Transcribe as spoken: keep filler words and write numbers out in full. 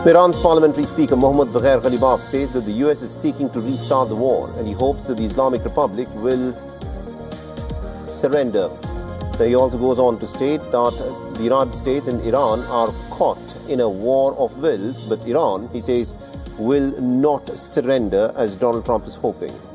Iran's parliamentary speaker Mohammad Bagher Ghalibaf says that the U S is seeking to restart the war and he hopes that the Islamic Republic will surrender. He also goes on to state that the United States and Iran are caught in a war of wills, but Iran, he says, will not surrender as Donald Trump is hoping.